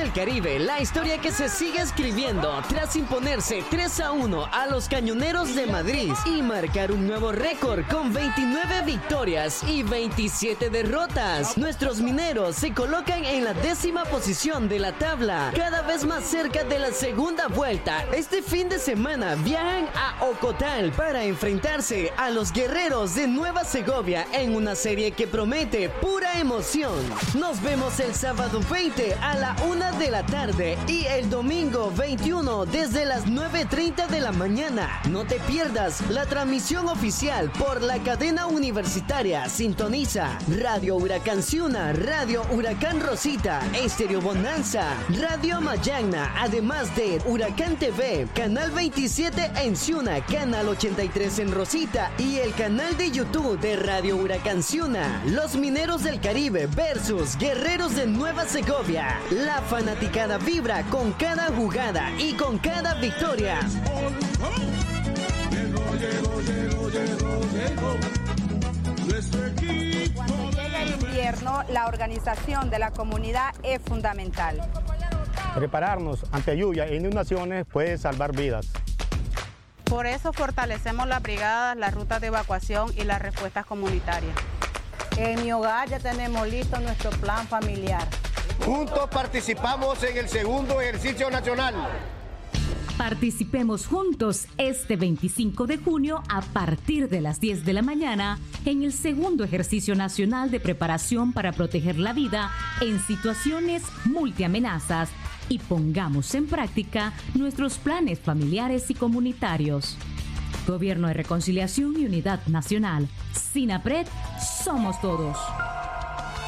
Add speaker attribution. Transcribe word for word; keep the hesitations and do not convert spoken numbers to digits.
Speaker 1: del Caribe, la historia que se sigue escribiendo tras imponerse tres a uno a los Cañoneros de Madrid y marcar un nuevo récord con veintinueve victorias y veintisiete derrotas. Nuestros mineros se colocan en la décima posición de la tabla, cada vez más cerca de la segunda vuelta. Este fin de semana viajan a Ocotal para enfrentarse a los Guerreros de Nueva Segovia en una serie que promete pura emoción. Nos vemos el sábado veinte a la una de la tarde y el domingo veintiuno desde las nueve treinta de la mañana. No te pierdas la transmisión oficial por la cadena universitaria. Sintoniza Radio Huracán Ciuna, Radio Huracán Rosita, Estéreo Bonanza, Radio Mayagna, además de Huracán T V, Canal veintisiete en Ciuna, Canal ochenta y tres en Rosita y el canal de YouTube de Radio Huracán Ciuna. Los Mineros del Caribe versus Guerreros de Nueva Segovia. La fanaticada vibra con cada jugada y con cada victoria.
Speaker 2: Cuando llega el invierno, la organización de la comunidad es fundamental.
Speaker 3: Prepararnos ante lluvia e inundaciones puede salvar vidas.
Speaker 4: Por eso fortalecemos las brigadas, las rutas de evacuación y las respuestas comunitarias.
Speaker 5: En mi hogar ya tenemos listo nuestro plan familiar.
Speaker 6: Juntos participamos en el segundo ejercicio nacional.
Speaker 7: Participemos juntos este veinticinco de junio a partir de las diez de la mañana en el segundo ejercicio nacional de preparación para proteger la vida en situaciones multiamenazas y pongamos en práctica nuestros planes familiares y comunitarios. Gobierno de Reconciliación y Unidad Nacional. SINAPRED, somos todos.